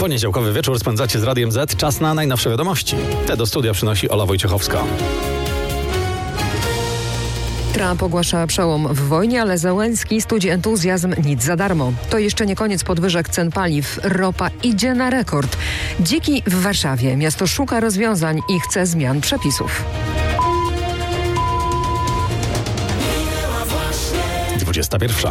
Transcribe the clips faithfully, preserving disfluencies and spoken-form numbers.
Poniedziałkowy wieczór spędzacie z Radiem Z. Czas na najnowsze wiadomości. Te do studia przynosi Ola Wojciechowska. Trump ogłasza przełom w wojnie, ale Zełenski studzi entuzjazm nic za darmo. To jeszcze nie koniec podwyżek cen paliw. Ropa idzie na rekord. Dziki w Warszawie. Miasto szuka rozwiązań i chce zmian przepisów. dwudziesta pierwsza.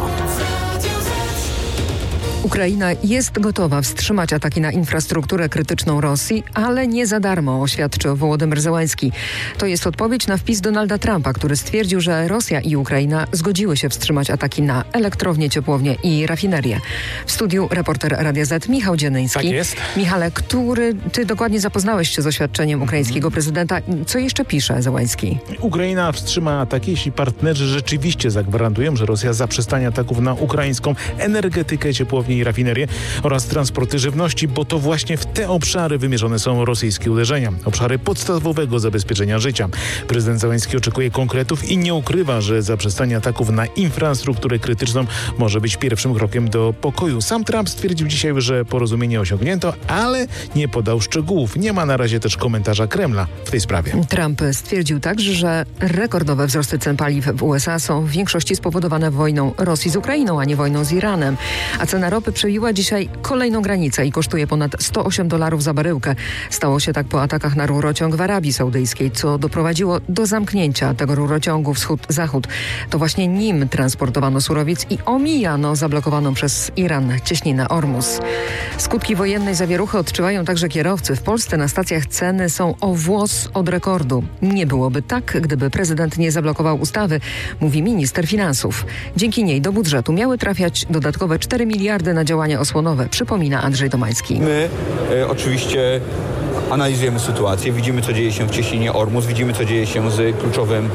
Ukraina jest gotowa wstrzymać ataki na infrastrukturę krytyczną Rosji, ale nie za darmo, oświadczył Wołodymyr Zełenski. To jest odpowiedź na wpis Donalda Trumpa, który stwierdził, że Rosja i Ukraina zgodziły się wstrzymać ataki na elektrownie, ciepłownie i rafinerię. W studiu reporter Radia Z Michał Dziennyński. Tak jest. Michale, który ty dokładnie zapoznałeś się z oświadczeniem ukraińskiego prezydenta. Co jeszcze pisze Zełenski? Ukraina wstrzyma ataki, jeśli partnerzy rzeczywiście zagwarantują, że Rosja zaprzestanie ataków na ukraińską energetykę, ciepłownię i rafinerię oraz transporty żywności, bo to właśnie w te obszary wymierzone są rosyjskie uderzenia. Obszary podstawowego zabezpieczenia życia. Prezydent Zełenski oczekuje konkretów i nie ukrywa, że zaprzestanie ataków na infrastrukturę krytyczną może być pierwszym krokiem do pokoju. Sam Trump stwierdził dzisiaj, że porozumienie osiągnięto, ale nie podał szczegółów. Nie ma na razie też komentarza Kremla w tej sprawie. Trump stwierdził także, że rekordowe wzrosty cen paliw w U S A są w większości spowodowane wojną Rosji z Ukrainą, a nie wojną z Iranem. A cena ropy przebiła dzisiaj kolejną granicę i kosztuje ponad sto osiem dolarów za baryłkę. Stało się tak po atakach na rurociąg w Arabii Saudyjskiej, co doprowadziło do zamknięcia tego rurociągu wschód-zachód. To właśnie nim transportowano surowiec i omijano zablokowaną przez Iran cieśninę Ormus. Skutki wojennej zawieruchy odczuwają także kierowcy. W Polsce na stacjach ceny są o włos od rekordu. Nie byłoby tak, gdyby prezydent nie zablokował ustawy, mówi minister finansów. Dzięki niej do budżetu miały trafiać dodatkowe cztery miliardy na działania osłonowe, przypomina Andrzej Domański. My e, oczywiście analizujemy sytuację, widzimy, co dzieje się w cieśninie Ormus, widzimy, co dzieje się z, kluczowym, e,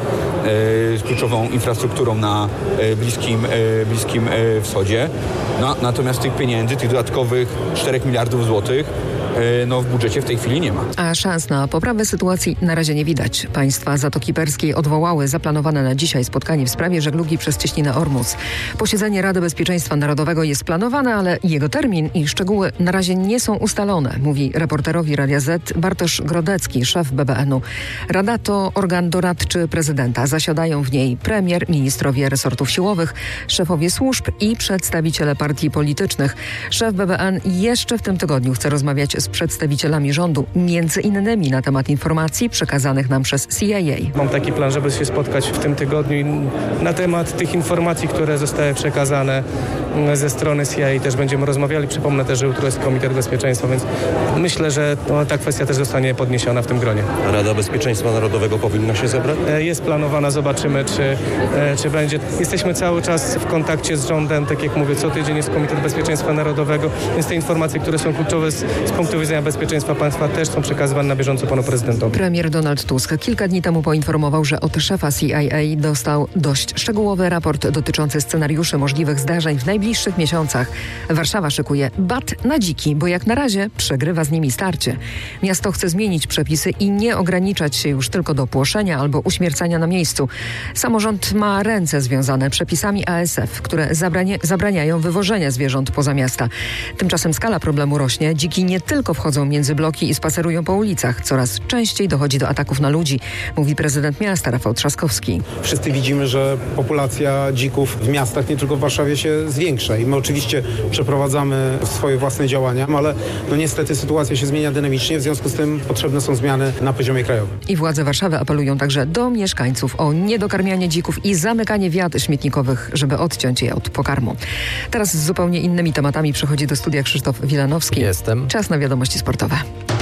z kluczową infrastrukturą na e, Bliskim, e, bliskim e, Wschodzie. No, natomiast tych pieniędzy, tych dodatkowych czterech miliardów złotych no w budżecie w tej chwili nie ma. A szans na poprawę sytuacji na razie nie widać. Państwa Zatoki Perskiej odwołały zaplanowane na dzisiaj spotkanie w sprawie żeglugi przez cieśninę Ormus. Posiedzenie Rady Bezpieczeństwa Narodowego jest planowane, ale jego termin i szczegóły na razie nie są ustalone, mówi reporterowi Radia Z Bartosz Grodecki, szef B B N u. Rada to organ doradczy prezydenta. Zasiadają w niej premier, ministrowie resortów siłowych, szefowie służb i przedstawiciele partii politycznych. Szef B B N jeszcze w tym tygodniu chce rozmawiać z przedstawicielami rządu, między innymi na temat informacji przekazanych nam przez C I A. Mam taki plan, żeby się spotkać w tym tygodniu i na temat tych informacji, które zostały przekazane ze strony C I A też będziemy rozmawiali. Przypomnę też, że jutro jest Komitet Bezpieczeństwa, więc myślę, że no, ta kwestia też zostanie podniesiona w tym gronie. Rada Bezpieczeństwa Narodowego powinna się zebrać? Jest planowana, zobaczymy, czy, czy będzie. Jesteśmy cały czas w kontakcie z rządem, tak jak mówię, co tydzień jest Komitet Bezpieczeństwa Narodowego, więc te informacje, które są kluczowe z, z punktu widzenia bezpieczeństwa państwa, też są przekazywane na bieżąco panu prezydentowi. Premier Donald Tusk kilka dni temu poinformował, że od szefa C I A dostał dość szczegółowy raport dotyczący scenariuszy możliwych zdarzeń w najbliższych miesiącach. Warszawa szykuje bat na dziki, bo jak na razie przegrywa z nimi starcie. Miasto chce zmienić przepisy i nie ograniczać się już tylko do płoszenia albo uśmiercania na miejscu. Samorząd ma ręce związane przepisami A S F, które zabrania, zabraniają wywożenia zwierząt poza miasta. Tymczasem skala problemu rośnie. Dziki nie tylko wchodzą między bloki i spacerują po ulicach. Coraz częściej dochodzi do ataków na ludzi, mówi prezydent miasta Rafał Trzaskowski. Wszyscy widzimy, że populacja dzików w miastach, nie tylko w Warszawie, się zwiększa i my oczywiście przeprowadzamy swoje własne działania, ale no niestety sytuacja się zmienia dynamicznie, w związku z tym potrzebne są zmiany na poziomie krajowym. I władze Warszawy apelują także do mieszkańców o niedokarmianie dzików i zamykanie wiat śmietnikowych, żeby odciąć je od pokarmu. Teraz z zupełnie innymi tematami przychodzi do studia Krzysztof Wilanowski. Jestem. Czas na wiadomości sportowe.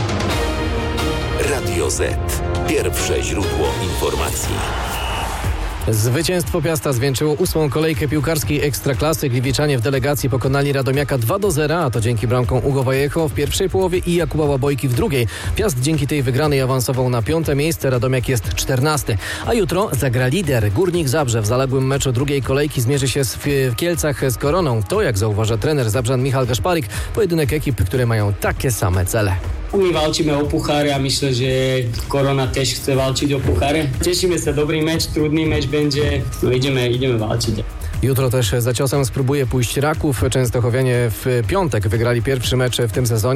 Radio Z. Pierwsze źródło informacji. Zwycięstwo Piasta zwieńczyło ósmą kolejkę piłkarskiej Ekstraklasy. Gliwiczanie w delegacji pokonali Radomiaka dwa do zera, a to dzięki bramkom Ugo Vallejo w pierwszej połowie i Jakuba Łabojki w drugiej. Piast dzięki tej wygranej awansował na piąte miejsce, Radomiak jest czternasty. A jutro zagra lider. Górnik Zabrze w zaległym meczu drugiej kolejki zmierzy się w Kielcach z Koroną. To, jak zauważa trener Zabrzan Michał Gaszparik, pojedynek ekip, które mają takie same cele. My walczymy o puchary, a myślę, że Korona też chce walczyć o puchary. Cieszymy się, dobry mecz, trudny mecz będzie, no idziemy, idziemy walczyć. Jutro też za ciosem spróbuje pójść Raków. Częstochowianie w piątek wygrali pierwszy mecz w tym sezonie.